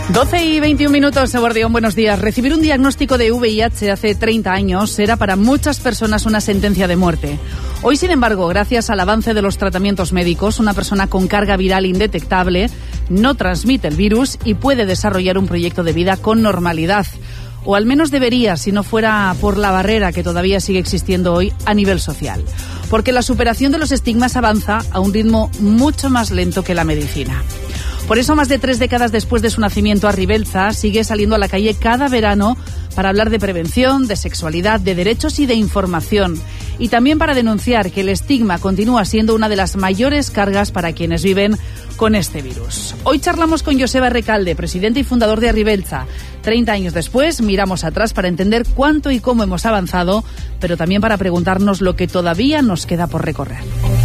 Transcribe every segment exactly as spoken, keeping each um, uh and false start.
doce y veintiún minutos, Eguardión, buenos días. Recibir un diagnóstico de V I H hace treinta años era para muchas personas una sentencia de muerte. Hoy, sin embargo, gracias al avance de los tratamientos médicos, una persona con carga viral indetectable no transmite el virus y puede desarrollar un proyecto de vida con normalidad. O al menos debería, si no fuera por la barrera que todavía sigue existiendo hoy a nivel social. Porque la superación de los estigmas avanza a un ritmo mucho más lento que la medicina. Por eso, más de tres décadas después de su nacimiento, Arribelza sigue saliendo a la calle cada verano para hablar de prevención, de sexualidad, de derechos y de información. Y también para denunciar que el estigma continúa siendo una de las mayores cargas para quienes viven con este virus. Hoy charlamos con Joseba Recalde, presidente y fundador de Arribelza. Treinta años después, miramos atrás para entender cuánto y cómo hemos avanzado, pero también para preguntarnos lo que todavía nos queda por recorrer.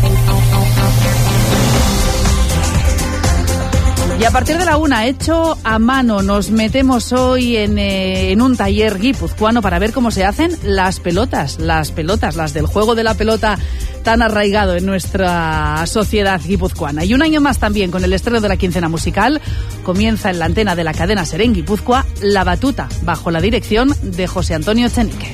Y a partir de la una, hecho a mano, nos metemos hoy en, eh, en un taller guipuzcoano para ver cómo se hacen las pelotas, las pelotas, las del juego de la pelota tan arraigado en nuestra sociedad guipuzcoana. Y un año más también, con el estreno de la quincena musical, comienza en la antena de la cadena SER en Guipúzcoa, La Batuta, bajo la dirección de José Antonio Echenique.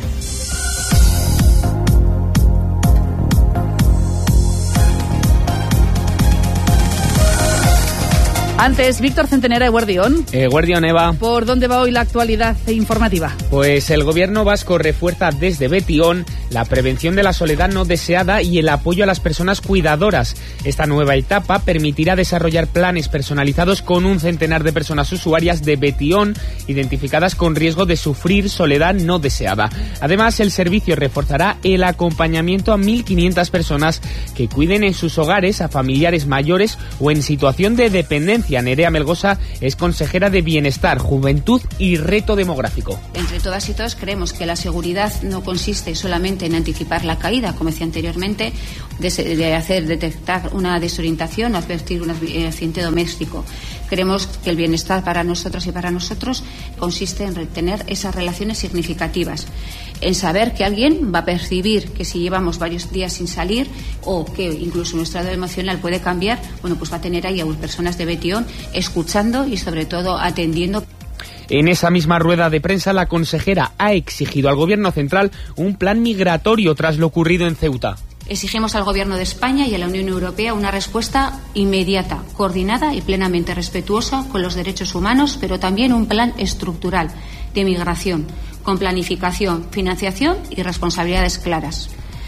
Antes, Víctor Centenera, Eguardión. Eguardión, Eva. ¿Por dónde va hoy la actualidad informativa? Pues el gobierno vasco refuerza desde Betión la prevención de la soledad no deseada y el apoyo a las personas cuidadoras. Esta nueva etapa permitirá desarrollar planes personalizados con un centenar de personas usuarias de Betión identificadas con riesgo de sufrir soledad no deseada. Además, el servicio reforzará el acompañamiento a mil quinientas personas que cuiden en sus hogares a familiares mayores o en situación de dependencia. Nerea Melgosa es consejera de Bienestar, Juventud y Reto Demográfico. Entre todas y todos creemos que la seguridad no consiste solamente en anticipar la caída, como decía anteriormente, de, de hacer detectar una desorientación o advertir un accidente doméstico. Creemos que el bienestar para nosotros y para nosotros consiste en tener esas relaciones significativas, en saber que alguien va a percibir que si llevamos varios días sin salir o que incluso nuestro estado emocional puede cambiar, bueno, pues va a tener ahí a personas de Betión escuchando y sobre todo atendiendo. En esa misma rueda de prensa, la consejera ha exigido al Gobierno central un plan migratorio tras lo ocurrido en Ceuta. Exigimos al Gobierno de España y a la Unión Europea una respuesta inmediata, coordinada y plenamente respetuosa con los derechos humanos, pero también un plan estructural de migración, con planificación, financiación y responsabilidades claras.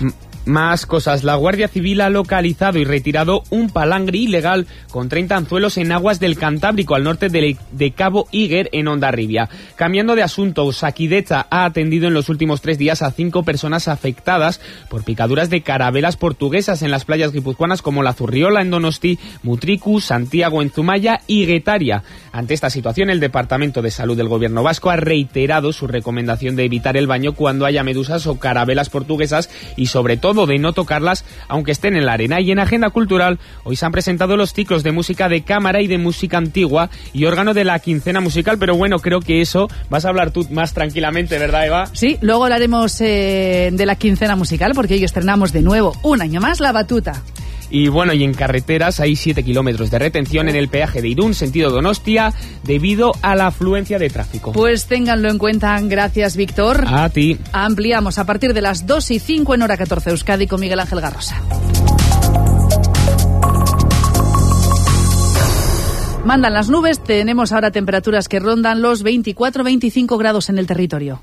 Más cosas. La Guardia Civil ha localizado y retirado un palangre ilegal con treinta anzuelos en aguas del Cantábrico, al norte de, de Cabo Iguer, en Hondarribia. Cambiando de asunto, Osakidetza ha atendido en los últimos tres días a cinco personas afectadas por picaduras de carabelas portuguesas en las playas guipuzcoanas como La Zurriola en Donosti, Mutriku, Santiago en Zumaya y Guetaria. Ante esta situación, el Departamento de Salud del Gobierno vasco ha reiterado su recomendación de evitar el baño cuando haya medusas o carabelas portuguesas y, sobre todo, de no tocarlas aunque estén en la arena. Y en agenda cultural, hoy se han presentado los ciclos de música de cámara y de música antigua y órgano de la quincena musical, pero bueno, creo que eso vas a hablar tú más tranquilamente, ¿verdad, Eva? Sí, luego hablaremos eh, de la quincena musical, porque hoy estrenamos de nuevo un año más La Batuta. Y bueno, y en carreteras hay siete kilómetros de retención en el peaje de Irún, sentido Donostia, debido a la afluencia de tráfico. Pues ténganlo en cuenta. Gracias, Víctor. A ti. Ampliamos a partir de las dos y cinco en hora catorce Euskadi con Miguel Ángel Garrosa. Mandan las nubes, tenemos ahora temperaturas que rondan los veinticuatro a veinticinco grados en el territorio.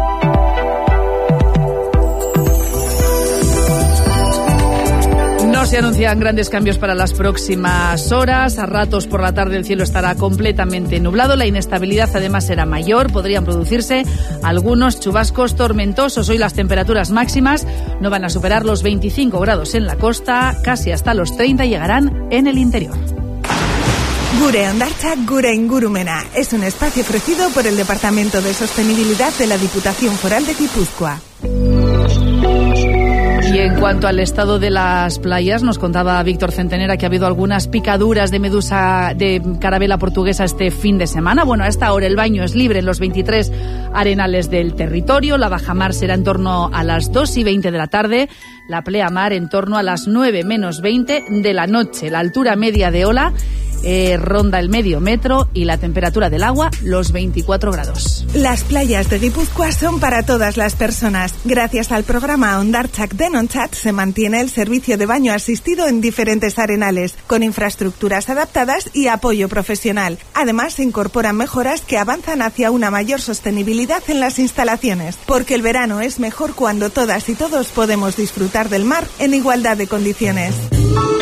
No se anuncian grandes cambios para las próximas horas. A ratos por la tarde el cielo estará completamente nublado. La inestabilidad además será mayor. Podrían producirse algunos chubascos tormentosos. Hoy las temperaturas máximas no van a superar los veinticinco grados en la costa. Casi hasta los treinta llegarán en el interior. Gure Hondartza, Gure Ingurumena. Es un espacio ofrecido por el Departamento de Sostenibilidad de la Diputación Foral de Guipúzcoa. Y en cuanto al estado de las playas, nos contaba Víctor Centenera que ha habido algunas picaduras de medusa de carabela portuguesa este fin de semana. Bueno, a esta hora el baño es libre en los veintitrés arenales del territorio. La bajamar será en torno a las dos y veinte de la tarde. La pleamar en torno a las nueve menos veinte de la noche. La altura media de ola Eh, ronda el medio metro y la temperatura del agua los veinticuatro grados. Las playas de Guipúzcoa son para todas las personas. Gracias al programa Hondartzak Denontzat se mantiene el servicio de baño asistido en diferentes arenales, con infraestructuras adaptadas y apoyo profesional. Además, se incorporan mejoras que avanzan hacia una mayor sostenibilidad en las instalaciones, porque el verano es mejor cuando todas y todos podemos disfrutar del mar en igualdad de condiciones.